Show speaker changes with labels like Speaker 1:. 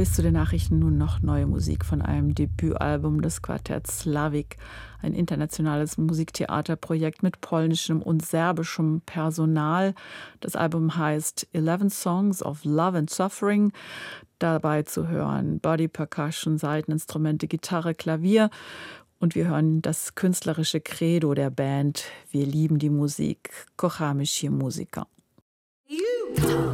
Speaker 1: Bis zu den Nachrichten nun noch neue Musik von einem Debütalbum des Quartetts Slavik, ein internationales Musiktheaterprojekt mit polnischem und serbischem Personal. Das Album heißt 11 Songs of Love and Suffering. Dabei zu hören Body Percussion, Saiteninstrumente, Gitarre, Klavier. Und wir hören das künstlerische Credo der Band. Wir lieben die Musik. Kochamy się muzyka.